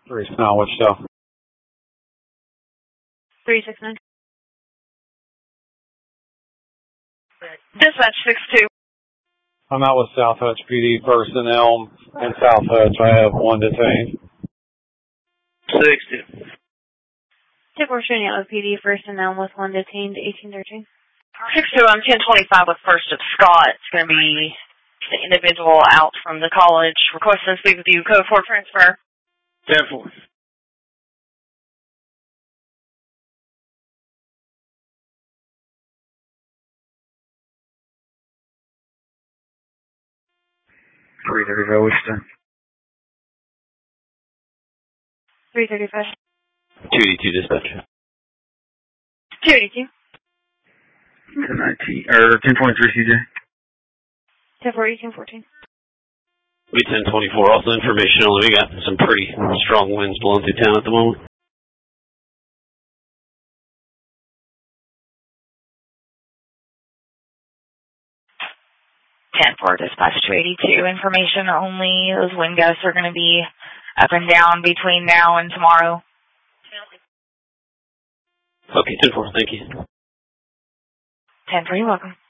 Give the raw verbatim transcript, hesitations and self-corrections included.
Three Smile, Wichita. three six nine. Dispatch six two. I'm out with South Hutch P D personnel in South Hutch. I have one detained. sixty. Tip four shooting out with P D personnel with one detained, eighteen thirteen. six two, I'm ten twenty-five with First of Scott. It's going to be the individual out from the college. Requesting to speak with you. Code four transfer. ten four. three thirty-five, Wichita. three thirty-five. two eighty-two dispatch. two eighty-two. ten nineteen, or ten twenty-three, C J. ten four eighteen fourteen. We ten twenty-four, also informational. We got some pretty strong winds blowing through town at the moment. ten four dispatch two eighty-two. Information only. Those wind gusts are going to be up and down between now and tomorrow. Okay, ten four, thank you. ten four, you're welcome.